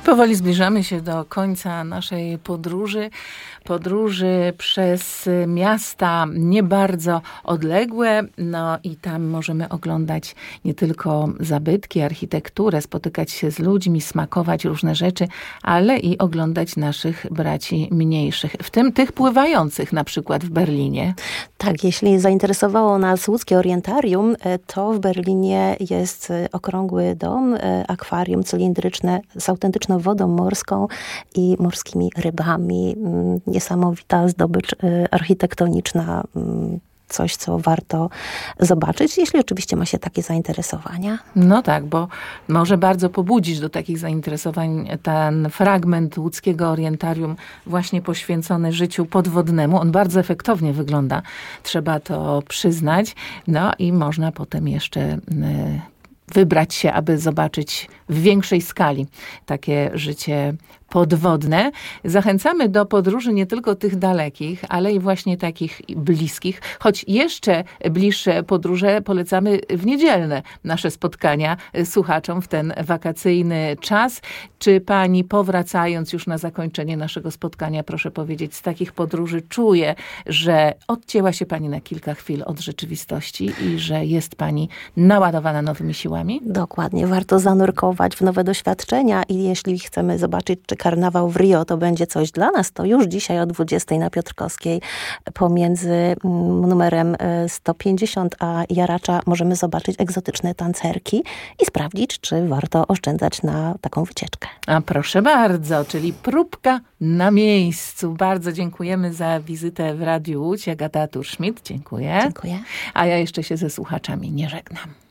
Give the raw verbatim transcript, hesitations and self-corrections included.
Powoli zbliżamy się do końca naszej podróży. Podróży przez miasta nie bardzo odległe. No i tam możemy oglądać nie tylko zabytki, architekturę, spotykać się z ludźmi, smakować różne rzeczy, ale i oglądać naszych braci mniejszych. W tym tych pływających na przykład w Berlinie. Tak, jeśli zainteresowało nas łódzkie orientarium, to w Berlinie jest okrągły dom, akwarium cylindryczne z autentyczną wodą morską i morskimi rybami. Niesamowita zdobycz architektoniczna, coś, co warto zobaczyć, jeśli oczywiście ma się takie zainteresowania. No tak, bo może bardzo pobudzić do takich zainteresowań ten fragment łódzkiego orientarium właśnie poświęcony życiu podwodnemu. On bardzo efektownie wygląda, trzeba to przyznać. No i można potem jeszcze wybrać się, aby zobaczyć w większej skali takie życie podwodne. Zachęcamy do podróży nie tylko tych dalekich, ale i właśnie takich bliskich, choć jeszcze bliższe podróże polecamy w niedzielne nasze spotkania słuchaczom w ten wakacyjny czas. Czy pani, powracając już na zakończenie naszego spotkania, proszę powiedzieć, z takich podróży czuje, że odcięła się pani na kilka chwil od rzeczywistości i że jest pani naładowana nowymi siłami? Dokładnie. Warto zanurkować w nowe doświadczenia i jeśli chcemy zobaczyć, czy karnawał w Rio to będzie coś dla nas, to już dzisiaj o dwudziestej na Piotrkowskiej pomiędzy numerem sto pięćdziesiąt a Jaracza możemy zobaczyć egzotyczne tancerki i sprawdzić, czy warto oszczędzać na taką wycieczkę. A proszę bardzo, czyli próbka na miejscu. Bardzo dziękujemy za wizytę w Radiu Łódź. Agata Turszmit, dziękuję. Dziękuję. A ja jeszcze się ze słuchaczami nie żegnam.